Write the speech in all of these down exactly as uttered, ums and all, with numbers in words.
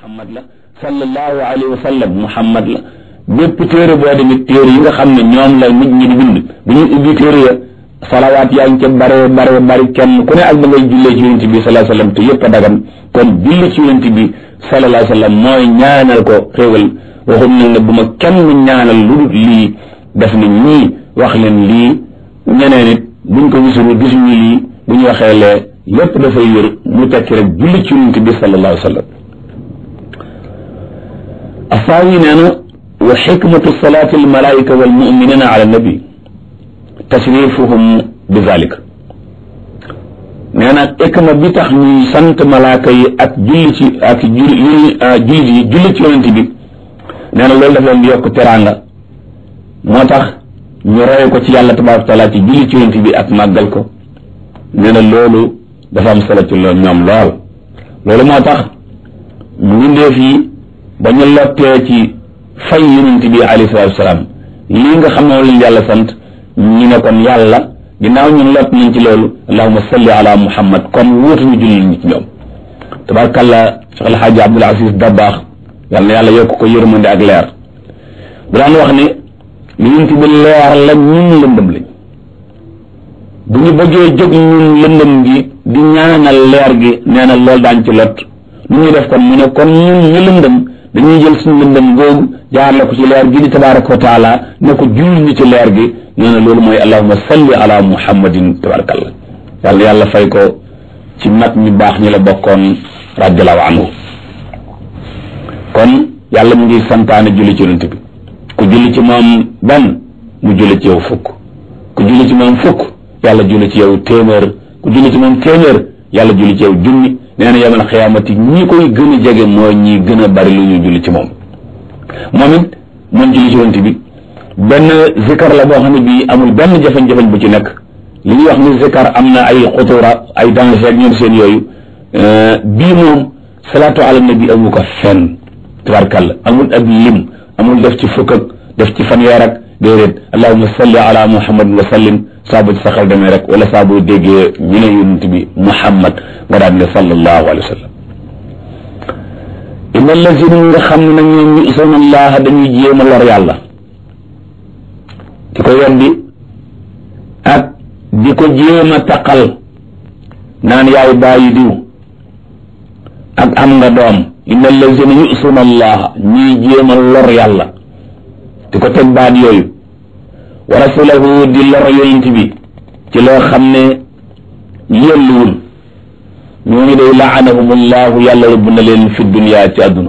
muhammad la sallallahu alayhi wa sallam muhammad la bépp téere boo demit téere yi nga xam ne ñoom la nit ñi di bind bu ñu ubbi téere ya salawaat yaa ngi ca bare bare bari kenn ku ne ak da ngay jullee ci yonent bi sallallahu alayhi wa sallam te yëpp a dagan kon julli ci yonent bi sallallahu alayhi wa sallam mooy ñaanal ko xéewal waxum nag ne bu ma kenn ñaanal lu dul lii def na ñii wax leen lii ñeneen it buñ ko gisul gisuñu lii bu ñu waxee lee lépp dafay wér mu tekki rek julli ci yonent bi sallallahu alayhi wa sallam asaawi nee na wa xikmatu salaati almalaika walmuminina ala nabi tasrifuhum bi zalika nee na xikma bi tax ñuy sant malaaka yi ak julli ci ak julli julli yi julli ci yonent bi nee na loolu daf leen di yokk teraanga moo tax ñu roye ko ci yàlla tabaraka wa taala ci julli ci yonent bi ak màggal ko nee na loolu dafa am solo ci loolu ñoom lool loolu moo tax mbindeef yi ba ñu lottee ci fay yonent bi alayhi salaatu wasalaam lii nga xam ne leen yàlla sant ñu ne kon yàlla ginnaaw ñun lott nañ ci loolu allahumma salli ala muhammad kon wuutuñu julli ñi ci ñoom tabarakallah Cheikh El Hadj Abdoul Aziz Dabakh yàlla na yàlla yokk ko yërmande ak leer bu daan wax ne yonent bi leer la ñun lëndëm lañ bu ñu bëggee jóg ñun lëndëm gi di ñaanal leer gi nee na loolu daañ ci lot nu ñuy def kon mu ne kon ñun ñu lëndëm dañuy jël suñu lëndëm googu jaarale ko ci leer gi di tabaraka wa taala ne ko julli ñu ci leer gi nee na loolu mooy allahumma salli ala muhammadin tabarakallah yàlla yàlla fay ko ci mag ñu baax ñi la bokkoon radiallahu anhu kon yàlla mu ngi santaane julli ci yonent bi ku julli ci moom benn mu julli ci yow fukk ku julli ci moom fukk yàlla julli ci yow téeméer ku julli ci moom téeméer yàlla julli ci yow junni nee na yawmal xiyaamati ñi koy gën a jege mooy ñi gën a bari lu ñu julli ci moom moom it moom julli ci yonent bi benn zikar la boo xam ne bii amul benn jafe-jafe bu ci nekk li ñuy wax ni zikar am na ay xutura ay danger ak ñoom seen yooyu bii moom salaatu ala nabi amu ko fenn tabarkalla amul ak lim amul def ci fukk ak def ci fanweer ak déedéet allahumma salli ala muhammad wa sallim saabu ci sa xel demee rek wala saabu déggee ñu ne yonent bi muhammad nga daan ne sallallahu alayhi wa sallam inna allazina nga xam ne nag ñoom yu'suna allaha dañuy jéem a lor yàlla di ko weddi ak di ko jéem a taqal naan yaay bàyyi diw ak am nga doom inna allazina yu'suna allaha ñuy jéem a lor yàlla di ko teg baat yooyu wa rasulahu di lor yonent bi ci loo xam ne yelluwul ñooñu day laanahum allahu yàlla rëbb na leen fi dunya ci àdduna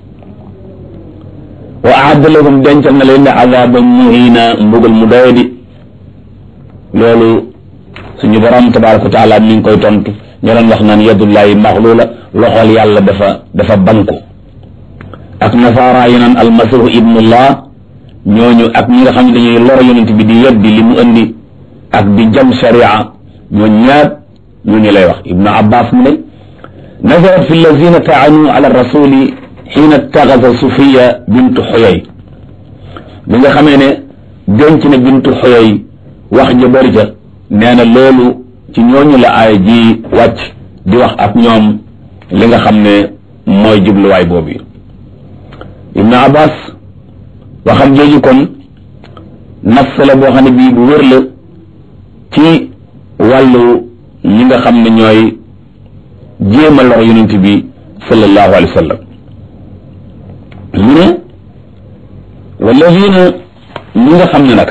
wa aadda lahum dencal na leen ne azaban muhina mbugal mu doyadi loolu suñu borom tabaraka wa taala mi ngi koy tontu ñu doon wax naan yadullahi maxluula loxol yàlla dafa dafa banku ak nasaara yi naan almasihu ibnullah ñooñu ak ñi nga xam ne dañuy lor yonent bi di weddi li mu indi ak di jam sharia ñooñu ñaar ñooñu lay wax ibnu abbas mu ne nazarat fi allazina taanu ala rasuli xiina taxasa sufiya bintu xoyoy bi nga xamee ne denc na bintu xoyoy wax ja bëri ja nee na loolu ci ñooñu la aay ji wàcc di wax ak ñoom li nga xam ne mooy jubluwaay boobu ibnu abbas waxam jooju kon nas la boo xam ne bii bu wér la ci wàllu ñi nga xam ne ñooy jéem a lor yonent bi sallallahu alayhi wa sallam mu ne walladina ñi nga xam ne nag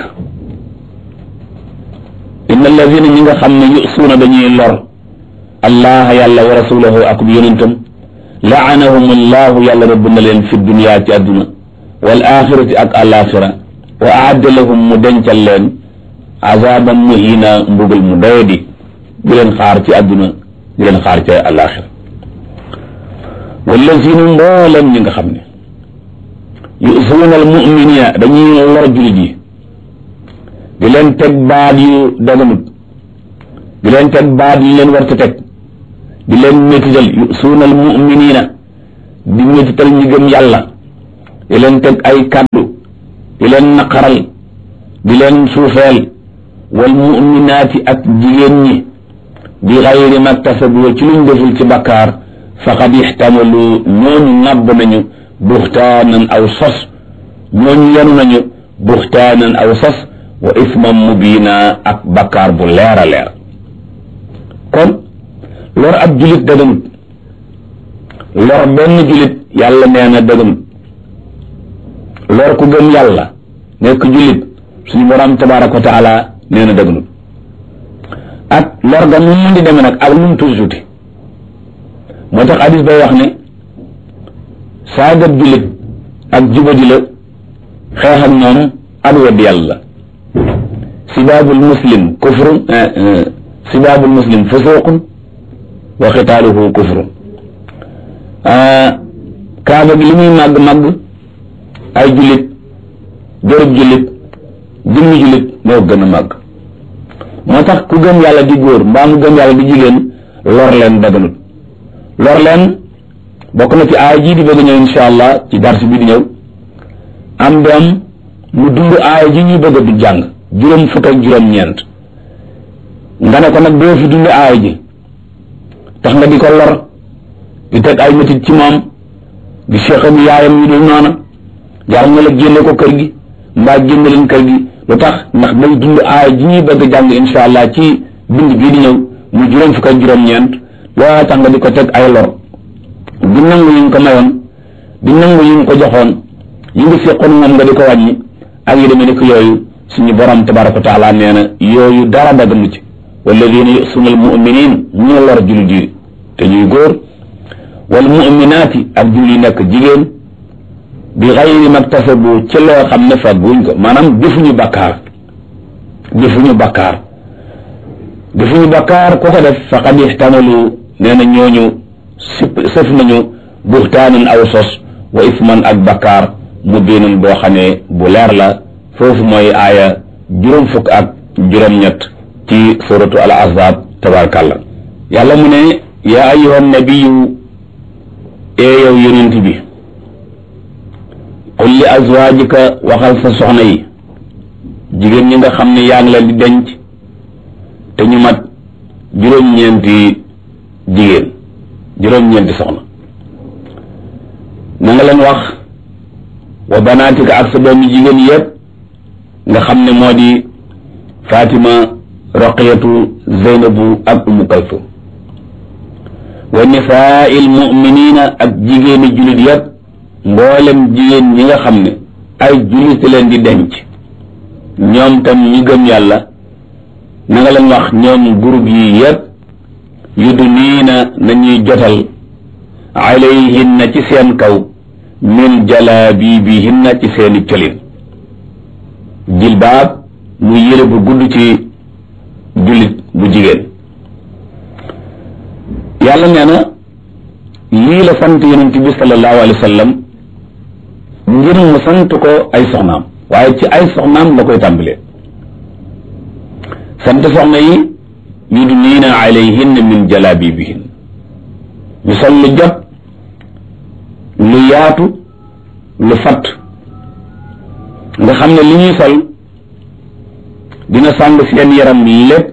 inna alladina ñi nga xam ne yusuuna dañuy lor allah yàlla wa rasulahu ak yonentam laanahum allahu yàlla rëbb na leen fi dunya ci àdduna wal axirati ak alaxira wa aadda lahum mu dencal leen azaban muhina mbugal mu doyadi di leen xaar ci àdduna di leen xaar ci alaxira wallazina mbooleem ñi nga xam ne yusuuna al muminina dañuy lor jullit yi di leen teg baat yu daganut di leen teg baat yu leen war ta teg di leen métital yusuuna al muminina di métital ñi gëm yàlla di leen teg ay kàddu di leen naqaral di leen suufeel wal muminaati ak jigéen ñi bi xayri maktasabu ci luñ deful ci bakkaar faqad ixtamalu ñooñu ŋàbb nañu buxtaanan aw sos ñooñu yenu nañu buxtaanan aw sos wa isman mubiina ak bakkaar bu leer a leer kon lor ab julit dëgganut lor benn julit yàlla nee na dëgganut lor ku gëm yàlla nekk julit suñu borom tabaraka wa taala nee na dëgganut ak lor ga nu mu di demee nag ak nu mu tuuti tuuti moo tax hadis bay wax ne saagab julit ak jubadi la xeex ak ñoom ak wedd yàlla sibaabul muslim kufrun sibaabul muslim fusuqun wa xitaaluhu kufrun kaaba gi li muy màgg màgg ay julit jërëb julit jëmmi julit moo gën a màgg moo tax ku gëm yàlla di góor mbaa mu gëm yàlla di jigéen lor leen daganut lor leen bokk na ci aaya jii di bëgg ñëw insha allah ci darsi bi di ñëw am doom mu dund aaya ji ñuy bëgg du jàng juróom fukk ak juróom ñeent nga ne ko nag doo fi dund aaya ji tax nga di ko lor di teg ay métit ci moom di seexam yaayam yu dul noona jaar nga la génne ko kër gi mbaa génne leen kër gi lu tax ndax day dund aaya ji ñuy bëgg jàng insha allah ci bind bii di ñëw mu juróom fukk ak juróom ñeent loo tax nga di ko teg ay lor di nangu yi nga ko mayoon di nangu yi nga ko joxoon yi nga seqoon moom nga di ko wàññi ak yi demee ni ko yooyu suñu borom tabaraka wa taala nee na yooyu dara daganu ci walladina yusuna al muminin ñu lor jullit yi te ñuy góor wal muminaati ak jullit yi nekk jigéen bi xayri maktasabu ci loo xam ne fagguñ ko maanaam defuñu bakkaar defuñu bakkaar defuñu bakkaar ku ko def faqad ihtamalu nee na ñooñu sip sëf nañu buxtaanan aw sos wa isman ak bakkaar mu biinan boo xam ne bu leer la foofu mooy aaya juróom fukk ak juróom-ñett ci suratu al ahzab tabarakallah yàlla mu ne yaa ayyuhan nabiyyu ee yow yonent bi qul li azwaajika waxal sa soxna yi jigéen ñi nga xam ne yaa ngi leen di denc te ñu mat juróom-ñeenti jigéen juróom-ñeenti soxna na nga leen wax wa banaatika ak sa doomi jigéen yépp nga xam ne moo di Fatima Roqiyatu Zeynabu ak Umu Kalsum wa nisaa'il mu'minina ak jigéeni jullit yépp mboolem jigéen ñi nga xam ne ay jullit leen di denc ñoom tam ñi gëm yàlla na nga leen wax ñoom groupe yi yépp yudniina nañuy jotal alayhinna ci seen kaw min jalaabibihinna ci seeni colin jilbaab mu yére bu gudd ci jullit bu jigéen yàlla nee na lii la sant yonent bi sallallahu alayhi wa sallam ngir mu sant ko ay soxnaam waaye ci ay soxnaam la koy tàmbalee sant soxna yi yudniina alayhinna min jalaabibihin ñu sol lu jot lu yaatu lu fatt nga xam ne li ñuy sol dina sàng seen yaram lépp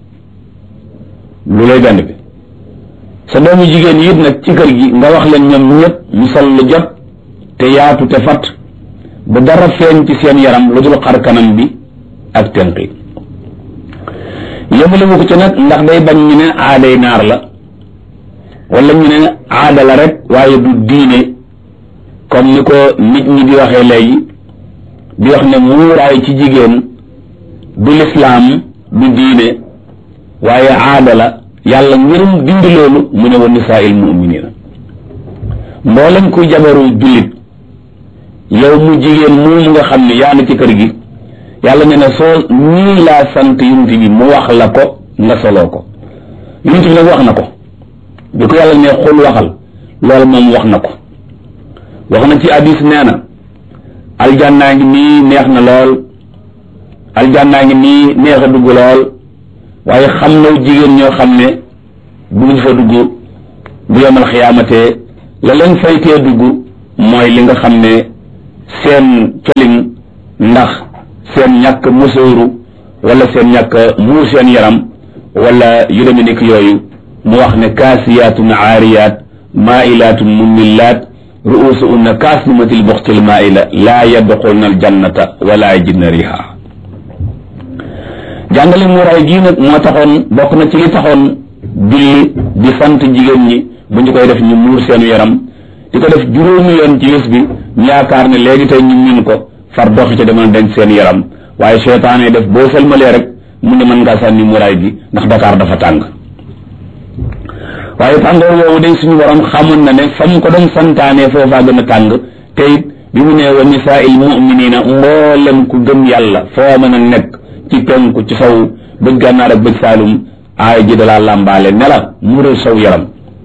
lu lay benn bi sa doomu jigéen yi nag ci kër gi nga wax leen ñoom ñëpp ñu sol lu jot te yaatu te fatt ba dara feeñ ci seen yaram lu dul xar kanam bi ak tenq yi yëmale mu ko ci nag ndax day bañ ñu ne aaday naar la wala ñu ne aada la rek waaye du diine comme ni ko nit ñi di waxee léegi di wax ne muuraay ci jigéen du lislaam du diine waaye aada la yàlla ngirum dindi loolu mu ne wa nisaa'il mu'minina mboolem kuy jabaru jullit yow mu jigéen mu nga xam ne yaa na ci kër gi yàlla ne na soo ñii laa sant yonent bi mu wax la ko nga soloo ko yonent bi nag wax na ko bi ko yàlla ne xul waxal loolu moom wax na ko wax na ci hadis nee na aljannaa ngi nii neex na lool aljannaa ngi nii neex a dugg lool waaye xam na jigéen ñoo xam ne buñ fa dugg bu yomal xiyaamatee la leen faytee dugg mooy li nga xam ne seen colin ndax seen ñàkk musóoru wala seen ñàkk muur seen yaram wala yu deme nekk yooyu mu wax ne kaasiyaatun aariyaat mailatun mumillaat ruusuhunna kaasimatil buxtil maila laa yadxulna aljannata wala yajidna riha. jàngale muuraay gii nag moo taxoon bokk na ci li taxoon julli di sant jigéen ñi bu ñu koy def ñu muur seenu yaram di ko def juróomi yoon ci bés bi ñu yaakaar ne léegi tey ñu min ko far doxi ca demal denc seen yaram waaye seytaane def boo sëlmalee rek mu ne mën ngaa sànni muuraay gi ndax Dakar dafa tàng. waaye tàngoor woowu day suñu borom xamoon na ne fa mu ko doon santaane foofaa gën a tàng te it bi mu ne wa nisaa'il mu'minina mboolem ku gëm yàlla foo mën a nekk ci penku ci saw bëj gànnaar ak bëj saalum aay ji dalaa làmbaale ne la muural saw yaram.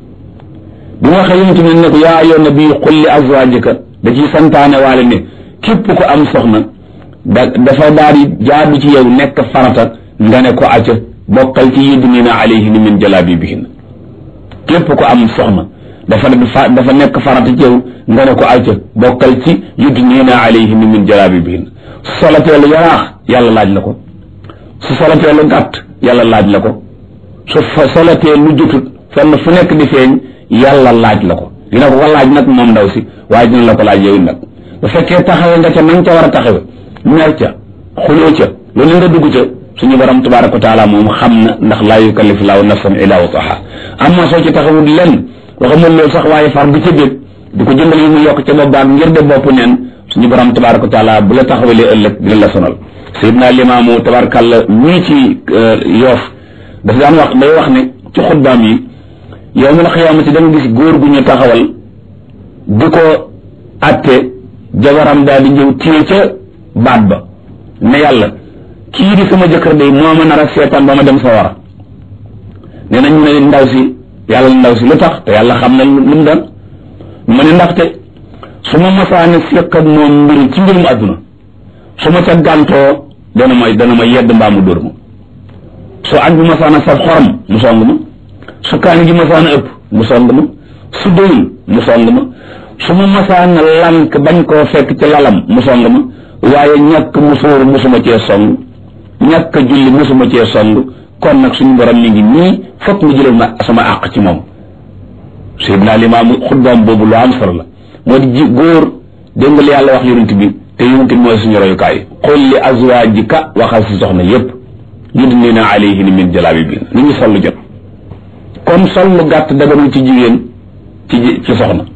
bi mu waxee yonent bi ne ko yaa ayyuhan nabiyyu qul li azwaajika da ciy santaane waale ne képp ko am soxna da dafa daal di jaadu ci yow nekk farata nga ne ko acca bokkal ci yudniina alayhinna min jalaabiibihinna. képp ko am soxna dafa dafa nekk farata ci yow nga ne ko acca bokkal ci yudniina alayhinna min jalaabiibihinna. su solatee lu yaraax yàlla laaj la ko su solatee lu gàtt yàlla laaj la ko su solatee lu jotut fenn fu nekk di feeñ yàlla laaj la ko dina ko ko laaj nag moom ndaw si waaye dina la ko laaj yow nag bu fekkee taxawee nga ca nañ ca war a taxawe mer ca xuloo ca loolu nga dugg ca suñu borom tabaaraka wa taala moom xam na ndax laa yukallifu llaahu nafsan illaa wusahaa amma soo ci taxawul lenn waxamul loolu sax waaye far du ca dégg di ko jëndal yi mu yokk ca boppam ngir de bopp neen suñu borom tabaaraka wa taala bu la taxawalee ëllëg dina la sonal. Seydina Limaamu tabaarkalla ñii ci Yoof dafa daan wax day wax ne ci xutbaam yi yow mi la xiyaamati da nga gis góor gu ñu taxawal di ko atte jabaram daal di ñëw téye ca baat ba ne yàlla kii di sama jëkkër day moo ma nar a seetaan ba ma dem sa wara nee na ñu ne ndaw si yàlla ndaw si lu tax te yàlla xam na lu mu doon mu ne ndaxte su ma masaane seq ak moom mbir ci mbirum àdduna su ma ca gàntoo dana ma dana ma yedd mbaa mu dóor ma su añ bi masaana saf xorom mu song ma su kaani gi masaana ëpp mu song ma su doyul mu song ma su ma masaana lank bañ koo fekk ci lalam mu song ma waaye ñàkk musóoru musuma cee song ñàkk julli musuma cee song kon nag suñu borom mi ngi nii fokk nga jëlal ma sama àq ci moom. Seydina Limaamu xutbaam boobu lu am solo la moo di ji góor dégg nga li yàlla wax yonent bi te yonent bi mooy suñu royukaay qul li azwaajika waxal si soxna yépp yudniina alayhinna min jalaabiibihinna ni ñu sol lu jot kon sol lu gàtt daganul ci jigéen ci ci soxna.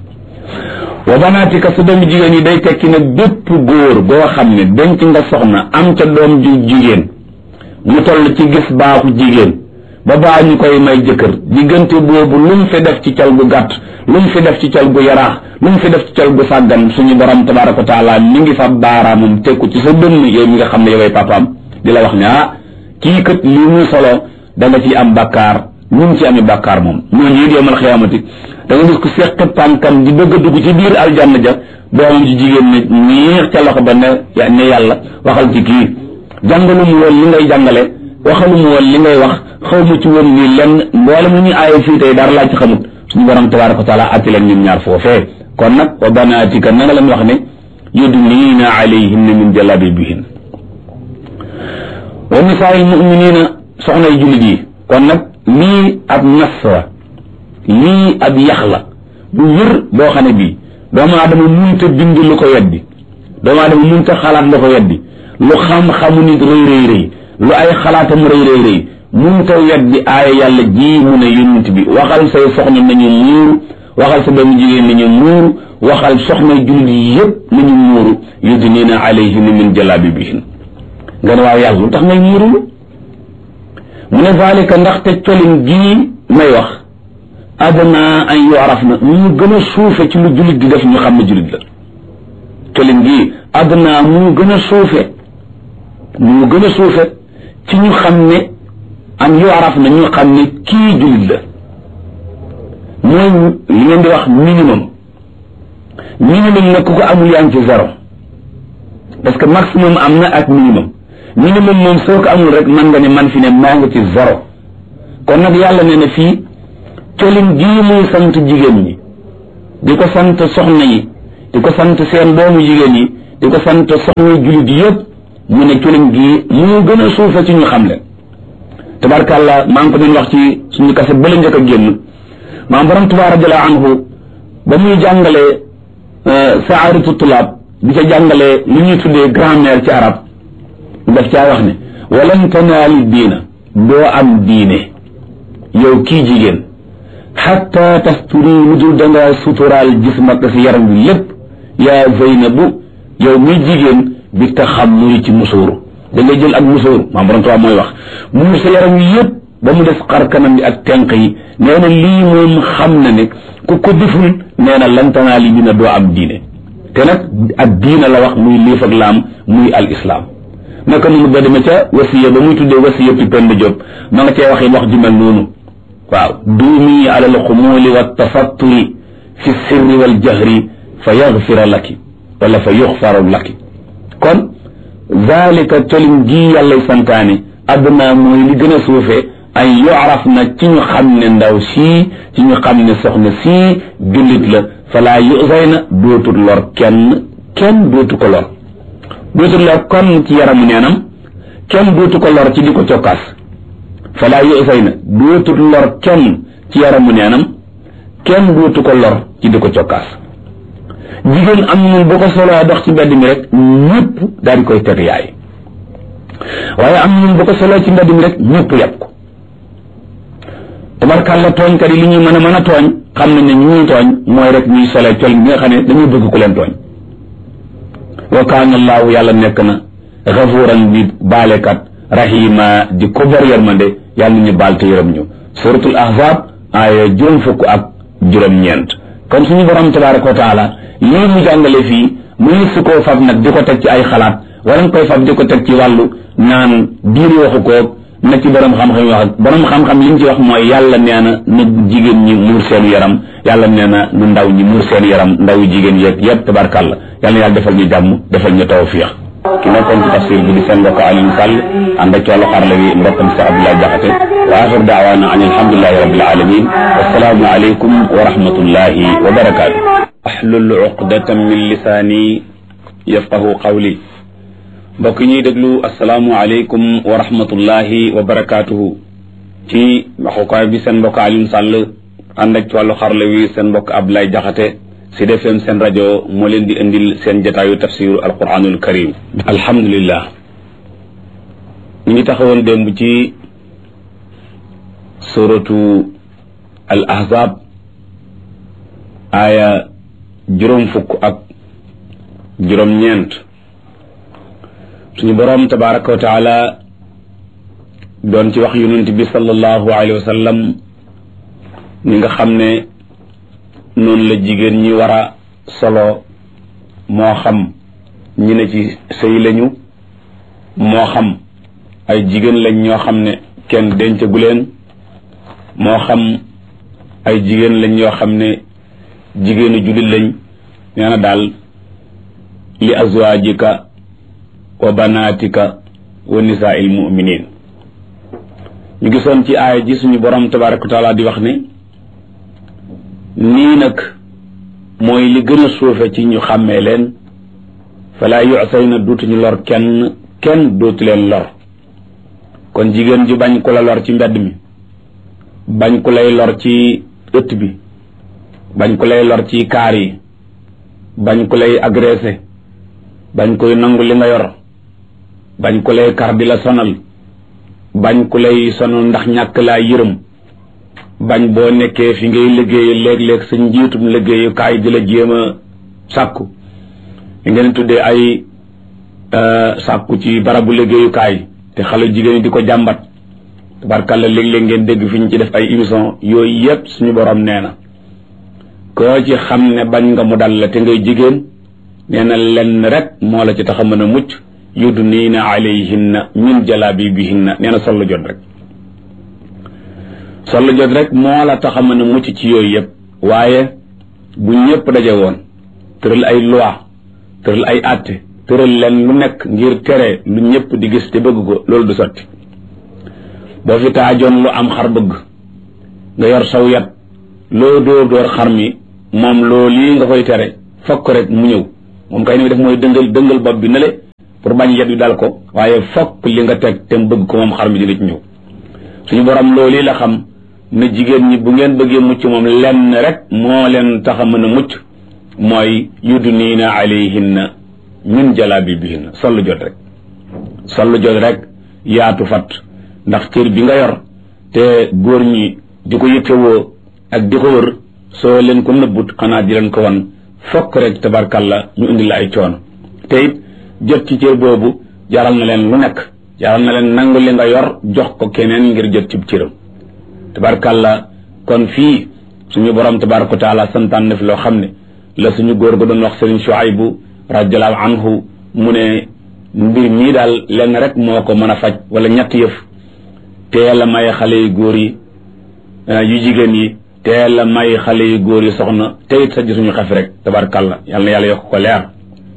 wa banaatika sa doomu jigéen yi day tekki ne bépp góor boo xam ne denc nga soxna am ca doom ju jigéen mu toll ci gis baaxu jigéen ba baa ñu koy may jëkkër diggante boobu lu mu fi def ci cal gu gàtt lu mu fi def ci cal gu yaraax lu mu fi def ci cal gu sàggan suñu borom tabaaraka wa taala mi ngi fa baaraamam tekku ci sa dënn yow mi nga xam ne yoway papaam di la wax ne ah kii kat lii muy solo da nga ciy am bàkkaar ñu ngi ci amee bàkkaar moom ñooñu it yawmal xiyaamati da nga gis ko seq tànkam di bëgg a dugg ci biir aljanna ja doomam ji jigéen ne ñiix ca loxo ba ne ne yàlla waxal ci kii jàngalu mu woon li ngay jàngale waxalu mu woon li ngay wax xaw ma ci woon nii lenn mboolem lu ñuy aaye fii tey dara laa ci xamut suñu borom tabaaraka wa taala atti leen ñun ñaar foofee kon nag wa banaatika na nga leen wax ne yudniina alayhinna min jalaabiibihinna wa nisaa'il mu'miniina soxnay jullit yi kon nag lii ab nas la lii ab yax la bu wér boo xam ne bii doomu aadama munta bind lu ko weddi doomu aadama munta xalaat lu ko weddi lu xam-xamu nit rëy rëy rëy lu ay xalaatam rëy rëy rëy munta weddi aaya yàlla ji mu ne yonent bi waxal say soxna nañu muuru waxal sa doomu jigéen nañu muuru waxal soxna jullit yi yëpp nañu muuru yudniina alayhinna min jalaabiibihinna nga ne waaw yàlla lu tax ngay muuru mu ne zaalika ndaxte colin gii may wax adnaa an yu'rafna ñu gën a suufe ci lu jullit di def ñu xam ne jullit la colin gii adnaa mu gën a suufe mu gën a suufe ci ñu xam ne an yu'rafna ñu xam ne kii jullit la mooy li ngeen di wax minimum minimum nag ku ko amul yaa ngi ci zéro parce que maximum am na ak minimum minimum moom soo ko amul rek man nga ne man fi ne maa ngi ci zéro kon nag yàlla nee na fii colin gii muy sant jigéen ñi di ko sant soxna yi di ko sant seen doomu jigéen yi di ko sant soxna jullit yëpp mu ne colin gii mu gën a suufe ci ñu xam leen tabarkàlla maa ngi ko doon wax ci suñu kase bële njëkk a génn maam borom Tuubaa radiyallaahu anhu ba muy jàngalee saadatu tulaab di ca jàngalee li ñuy tuddee grammaire ci arab daf caa wax ne walan tanaali diina doo am diine yow kii jigéen xatta tasturi lu dul dangaa suturaal jismaka si yaram wi lépp yaa Zeynabu yow muy jigéen bi taxammuri ci musóoru da ngay jël ak musóoru maam borom Tuubaa mooy wax muur sa yaram wi yëpp ba mu def xar kanam bi ak tenq yi nee na lii moom xam na ne ku ko deful nee na lan tanaali dina doo am diine te nag ak diina la wax muy liif ak laam muy al islam naka noonu ba demee ca wasiya ba muy tuddee wasiya pi Penda Diop ma nga cee waxee wax ju mel noonu waaw duumi ala al xumuuli wa tafatturi fi sirri wal jahri fa yaxfira laki wala fa yuxfaru laki kon zalika colin gii yàllay santaane adduna mooy li gën a suufee ay yu'raf na ci ñu xam ne ndaw sii ci ñu xam ne soxna sii jullit la falaa yuzayna dootul lor kenn kenn dootu ko lor dootul lor kon ci yaramu neenam kenn dootu ko lor ci di ko cokkaas falaa yuzayna dootul lor kenn ci yaramu neenam kenn dootu ko lor ci di ko cokkaas jigéen am ñun boo ko soloo dox ci mbedd mi rek ñëpp daal di koy teg yaay waaye am ñun boo ko soloo ci mbedd mi rek ñëpp yàpp ko tabarkàlla tooñkat yi li ñuy mën a mën a tooñ xam nañ ne ñu ñuy tooñ mooy rek ñuy solee col bi nga xam ne dañuy bëgg ku leen tooñ wa kaana allaahu yàlla nekk na gafuuran bi baalekat rahima di ko bari yërmande yàlla ñu baal te yërëm ñu suratul ahzab aaya juróom fukk ak juróom-ñeent kon suñu borom tabaraka wa taala lii mu jàngale fii mu ngi su koo fab nag di ko teg ci ay xalaat wala nga koy fab di ko teg ci wàllu naan diine waxu koog na ci borom xam-xam yi wax ak borom xam-xam li ñu ci wax mooy yàlla nee na na jigéen ñi muur seen yaram yàlla nee na nu ndaw ñi muur seen yaram ndaw jigéen yeeg yëpp tabarkàlla yàlla na yàlla defal ñu jàmm defal ñu tawfiix ki nekkoon ci tafsir bi di seen mbokk Alioune Sall ànd ak wàllu xarala wi mbokkam Cheikh Abdoulaye Diakhaté wa axir daawaana an alhamdulillahi rabbil alamin wassalaamu aleykum wa rahmatullahi wa barakaatu ahlul uqdatan min lisaani yafqahu qawli mbokk ñuy déglu asalaamu aleykum wa rahmatullahi wa barakaatuhu ci waxukaay bi seen mbokk Alioune Sall ànd ak ci wàllu xarala wi seen mbokk Abdoulaye Diakhaté Sud F M seen rajo moo leen di indil seen jotaayu tafsiru alquranul karim alhamdulillah ñu ngi taxawoon démb ci suratu al ahzab aaya juróom fukk ak juróom-ñeent suñu boroom tabaraka wa taala doon ci wax yonent bi sallallahu alayhi wa sallam ni nga xam ne noonu la jigéen ñi war a solo moo xam ñi ne ci sëy lañu moo xam ay jigéen lañ ñoo xam ne kenn dencagu leen moo xam ay jigéen lañ ñoo xam ne jigéenu jullit lañ nee na daal li azwaajika wa banaatika wa nisaa'il mu'miniin ñu gisoon ci aaya ji suñu borom tabaaraka wa taala di wax ne nii nag mooy li gën a suufe ci ñu xàmmee leen falaa yu'sayna dootuñu lor kenn kenn dootu leen lor kon jigéen ju bañ ku la lor ci mbedd mi bañ ku lay lor ci ëtt bi bañ ku lay lor ci kaar yi bañ ku lay agressé bañ koy nangu li nga yor bañ ku lay kar di la sonal bañ ku lay sonal ndax ñàkk laa yërëm bañ boo nekkee fi ngay liggéey léeg-léeg sa njiitum liggéeyukaay di la jéem a sàkku li ngeen tuddee ay sàkku ci barabu liggéeyukaay te xale jigéen ñi di ko jàmbat tabarkàlla léeg-léeg ngeen dégg fi ñu ci def ay émission yooyu yépp suñu borom nee na koo ci xam ne bañ nga mu dal la te ngay jigéen nee na lenn rek moo la ci tax a mën a mucc yudniina alayhinna min jalaabibihinna nee na sollu jot rek sollu jot rek moo la tax a mën a mucc ci yooyu yëpp waaye bu ñëpp daje woon tëral ay loi tëral ay àtte tëral leen lu nekk ngir tere lu ñëpp di gis te bëgg ko loolu du sotti boo fi taajoon lu am xar bëgg nga yor saw yat loo dóor dóor xar mi moom loolu lii nga koy tere fokk rek mu ñëw moom kay ni def mooy dëngal dëngal bopp bi ne le pour bañ yet wi dal ko waaye fokk li nga teg te mu bëgg ko moom xar mi dina ci ñëw suñu borom loolu la xam ne jigéen ñi bu ngeen bëggee mucc moom lenn rek moo leen tax a mën a mucc mooy yudniina alayhinna min jalaabibihinna sollu jot rek sollu jot rek yaatu fat ndax cër bi nga yor te góor ñi di ko yittewoo ak di ko wër soo leen ko nëbbut xanaa di leen ko wan fokk rek tabarkalla ñu indi la ay coono te it jot ci cër boobu jaral na leen lu nekk jaral na leen nangu li nga yor jox ko keneen ngir jot ci cëram tabarkalla kon fii suñu borom tabaraka taala santaan na fi loo xam ne la suñu góor ga doon wax Sëriñ Shuaybu radiyallahu anhu mu ne mbir mii daal lenn rek moo ko mën a faj wala ñett yëf teel a may xale yu góor yi yu jigéen yi teel a may xale yu góor yi soxna te it sa suñu xef rek tabarkalla yàlla na yàlla yokk ko leer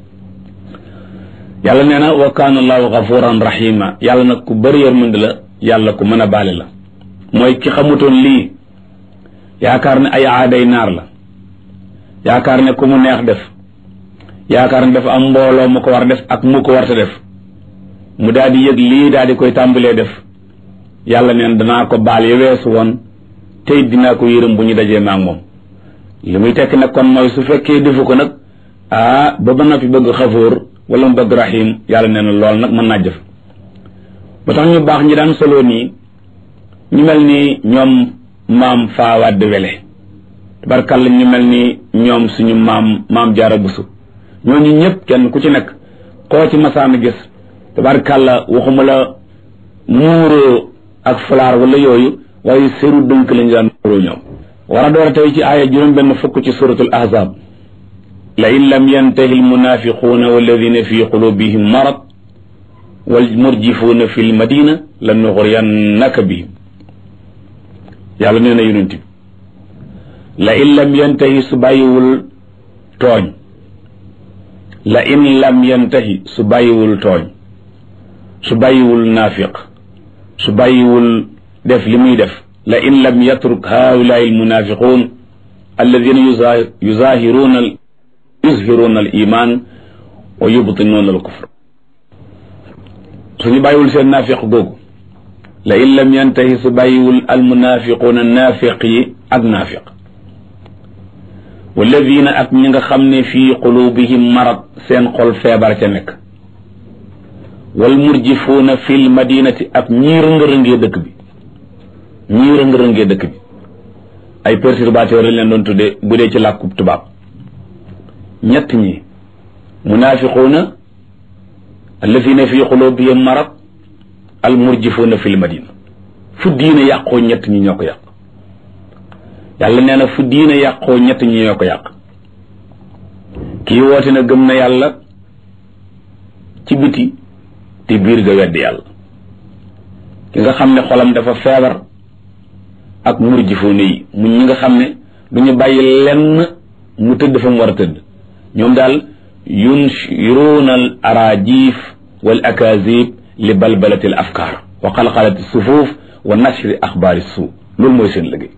yàlla nee na wa kaana allahu gafuran rahima yàlla nag ku bëri yërmande la yàlla ku mën a baale la mooy ki xamutoon lii yaakaar ne ay aaday naar la yaakaar ne ku mu neex def yaakaar ne dafa am mbooloo mu ko war def ak mu ko warta def mu daal di yëg lii daal di koy tàmbalee def yàlla neen danaa ko baal ya weesu woon tey dinaa ko yërëm bu ñu dajee maag moom li muy tekk nag kon mooy su fekkee defu ko nag ah ba ba noppi bëgg xafoor wala mu bëgg rahim yàlla nee na lool nag mën naa jëf ba tax ñu baax ñi daan solo nii ñu mel ni ñoom maam faawaad wele tabarkalla ñu mel ni ñoom suñu maam maam jaara busu ñooñu ñëpp kenn ku ci nekk koo ci masaana gis tabarkalla waxuma la muuroo ak fulaar wala yooyu waaye seru dënk lañu daan muuroo ñoom war a door a tey ci aaya juróom benn fukk ci suratul ahzab la in lam yantahi almunafiquuna walladina fi qulubihim marad walmurjifuuna fi lmadina la nuxriyannaka bihim yàlla nee na yonent bi la in lam yantahi su bàyyiwul tooñ la in lam yantahi su bàyyiwul tooñ su bàyyiwul naafiq su bàyyiwul def li muy def la in lam yatruk haulaai almunafiqun alladina yuzahiruuna yuzhiruuna al iman wa yubtinuuna al kufr suñu bàyyiwul seen naafiq googu la in lam yantahi su bàyyiwul almunafiquuna naafiq yi ak naafiq walladina ak ñi nga xam ne fii qulubihim marad seen xol feebar ca nekk wal murjifuuna fil madinati ak ñii rëngërëngee dëkk bi ñii rëngërëngee dëkk bi ay perturbateurs lañ leen doon tuddee bu dee ci làkkub tubaab ñett ñi munaafiquuna alladina fii qulubihim marad al murjifuuna fil madina fu diine yàqoo ñett ñi ñoo ko yàq yàlla nee na fu diine yàqoo ñett ñi ñoo ko yàq kii woote na gëm na yàlla ci biti te biir ga weddi yàlla ki nga xam ne xolam dafa feebar ak murjifuuna yi mu ñi nga xam ne du ñu bàyyi lenn mu tëdd fa mu war a tëdd ñoom daal yunshiruuna al arajif wal akazib li balbalati al afkaar wa xalxalati sufuuf wa nashri axbaari suu loolu mooy seen liggéey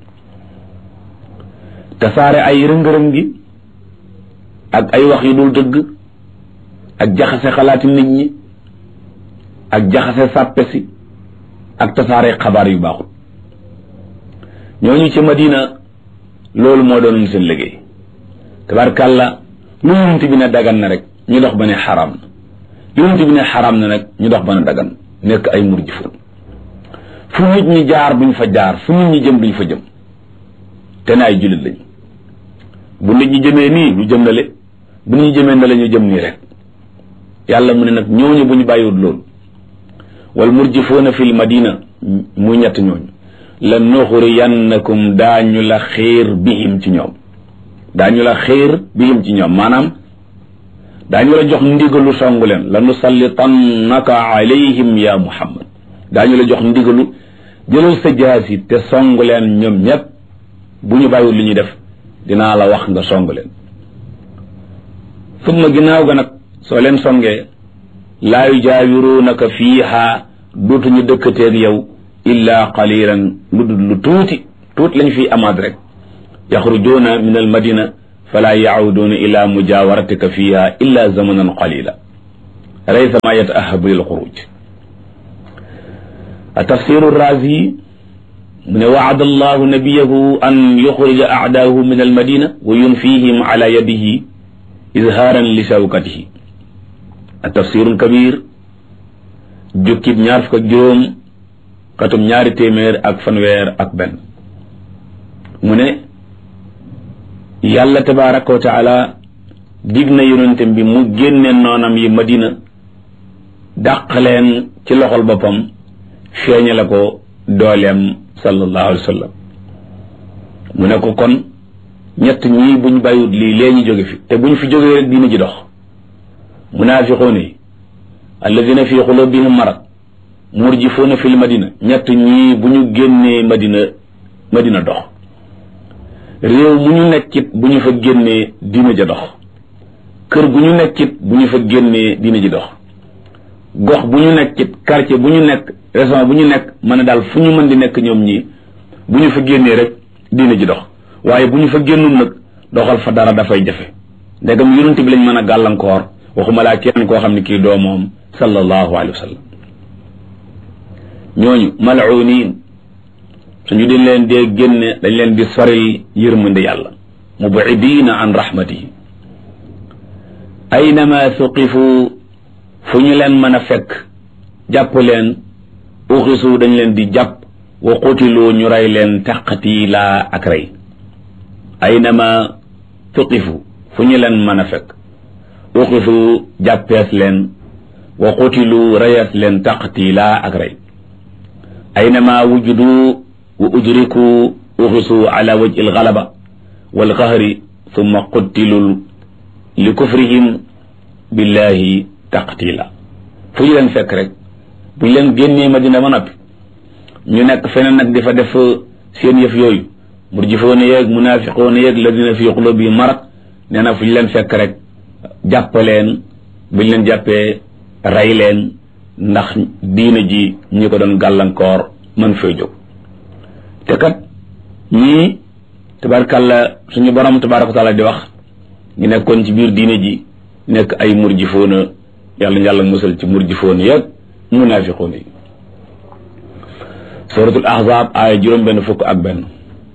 tasaare ay rëngërëm gi ak ay wax yu dul dëgg ak jaxase xalaati nit ñi ak jaxase sàppe si ak tasaare xabaar yu baaxul ñooñu ci Madina loolu moo doon seen liggéey tabarkàlla lu yonent bi ne dagan na rek ñu dox ba ne xaraam na yonent bi ne xaraam na nag ñu dox ba ne dagan nekk ay murjifoon fu nit ñi jaar duñ fa jaar fu nit ñi jëm duñ fa jëm te ne ay jullit lañ bu nit ñi jëmee nii ñu jëm na le bu nit ñi jëmee na la ñu jëm nii rek yàlla mu ne nag ñooñu bu ñu bàyyiwul loolu wal murjifuuna fil madina muy ñett ñooñu la nuxriyannakum daañu la xiir bihim ci ñoom daañu la xiir bihim ci ñoom maanaam daañu la jox ndigalu songu leen la nusallitannaka alayhim ya muhammad daañu la jox ndigalu jëlal sa jaasi te songu leen ñoom ñépp bu ñu bàyyiwul li ñuy def dinaa la wax nga songu leen summa ginnaaw ga nag soo leen songee laa yujaawiruunaka fiiha dootuñu dëkkateeg yow illa qalilan lu dul lu tuuti tuuti lañ fiy amaat rek yaxrujuuna min al madina fala yacuuduuna ila mujaawaratika fiiha illa zamanan qalila laysa ma yataahabu lil xuruj tafsiru razi mu ne waada allahu nabiyahu an yuxrija aadaahu min almadina wa yunfihim ala yadihi izhaaran li shawkatihi tafsirul kabir jukkib ñaar fukk ak juróom katum ñaari téeméer ak fanweer ak benn mu ne yàlla tabaraka wa taala dig na yonentam bi mu génne noonam yi madina dàq leen ci loxol boppam feeñe la ko dooleem sallallahu alayhi wa sallam mu ne ko kon ñett ñii buñ bàyyut lii lee ñu jóge fi te buñ fi jógee rek diina ji dox munaafiquuna yi alladina fi xulubihim marad murjifuuna fil madina ñett ñii bu ñu génnee madina madina dox réew mu ñu nekkit bu ñu fa génnee diina ja dox kër gu ñu nekkit bu ñu fa génnee diina ji dox gox bu ñu nekkit quartier bu ñu nekk région bu ñu nekk mën a daal fu ñu mën di nekk ñoom ñii bu ñu fa génnee rek diina ji dox waaye bu ñu fa génnul nag doxal fa dara dafay jafe ndegam yonent bi lañ mën a gàllankoor waxuma laa kenn koo xam ne kii doo moom sallallahu alayhi wa sallam ñooñu mal'uuniin suñu di leen dee génne dañ leen di soril yërmande yàlla mubidiina an rahmatihi aynama suqifu fu ñu leen mën a fekk jàpp leen uxisu dañ leen di jàpp wa qutilu ñu rey leen taqtiila ak rey aynama suqifu fu ñu leen mën a fekk uxisu jàppees leen wa qutilu reyees leen taqtiila ak rey aynama wujudu wa udriku uxisu ala wajhi algalaba walqahri thumma qutilu li kufrihim billahi taqtila fu ñu leen fekk rek bu ñu leen génnee madina ma noppi ñu nekk feneen nag di fa def seen yëf yooyu murjifoona yeeg munaafiqoona yeeg ladina fi qulubi marad nee na fu ñu leen fekk rek jàpp leen bu ñu leen jàppee rey leen ndax diina ji ñi ko doon gàllankoor mën fay jóg te kat ñii tabarkàlla suñu borom tabaraka taala di wax ñu nekkoon ci biir diina ji nekk ay murjifoona yàlla yàlla musal ci murjifoona yeeg munaafiqoona yi suratul ahzab aaya juróom benn fukk ak benn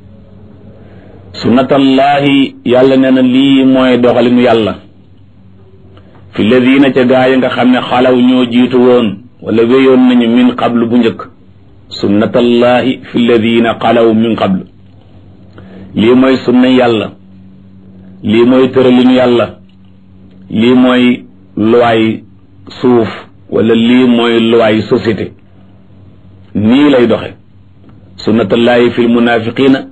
sunnatallahi yàlla nee na lii mooy doxalinu yàlla fi ladina ca gaa yi nga xam ne xalaw ñoo jiitu woon wala wéyoon nañu min qablu bu njëkk sunnatallahi fi ladina xalaw min qablu lii mooy sunna yàlla lii mooy tëralinu yàlla lii mooy luwaay suuf wala lii mooy luwaay société nii lay doxe sunnatallahi fi lmunafiqina